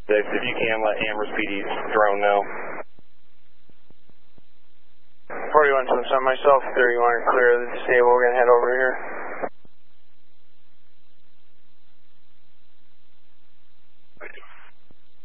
If you can, let Amherst PD's drone know. 41 to myself, 31 clear of the disable, we're going to head over here.